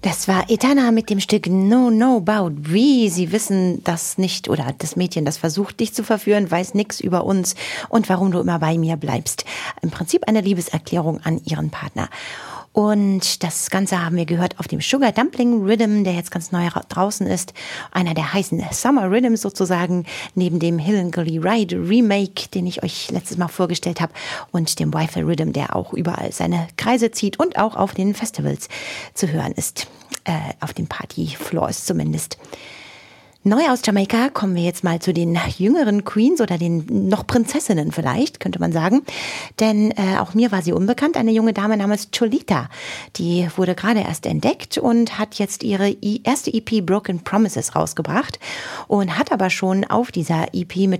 Das war Etana mit dem Stück No No About We. Sie wissen das nicht, oder das Mädchen, das versucht, dich zu verführen, weiß nichts über uns und warum du immer bei mir bleibst. Im Prinzip eine Liebeserklärung an ihren Partner. Und das Ganze haben wir gehört auf dem Sugar Dumpling Rhythm, der jetzt ganz neu draußen ist. Einer der heißen Summer Rhythms sozusagen, neben dem Hilly Ride Remake, den ich euch letztes Mal vorgestellt habe, und dem Wi-Fi Rhythm, der auch überall seine Kreise zieht und auch auf den Festivals zu hören ist. Auf den Partyfloors zumindest. Neu aus Jamaika kommen wir jetzt mal zu den jüngeren Queens oder den noch Prinzessinnen vielleicht, könnte man sagen. Denn auch mir war sie unbekannt, eine junge Dame namens Cholita. Die wurde gerade erst entdeckt und hat jetzt ihre erste EP Broken Promises rausgebracht und hat aber schon auf dieser EP mit